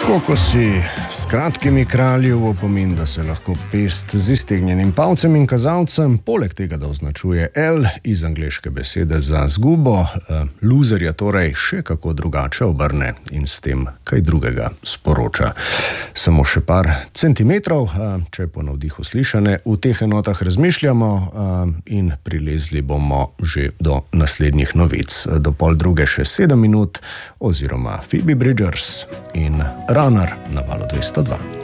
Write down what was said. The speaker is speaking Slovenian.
Kokosi s kratkimi kralji v opomin, da se lahko pest z iztegnjenim palcem in kazalcem, poleg tega, da označuje L iz angleške besede za zgubo, luzerja torej še kako drugače obrne in s tem kaj drugega sporoča. Samo še par centimetrov, če po navdihu slišane, v teh enotah razmišljamo in prilezli bomo že do naslednjih novic. Do 12:30 še 7 minut oziroma Phoebe Bridgers in Runner na valu 202.